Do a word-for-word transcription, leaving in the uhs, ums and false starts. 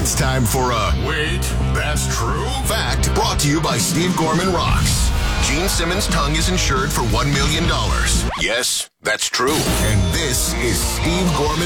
It's time for a Wait, That's True fact brought to you by Steve Gorman Rocks. Gene Simmons' tongue is insured for one million dollars. Yes, that's true. And this is Steve Gorman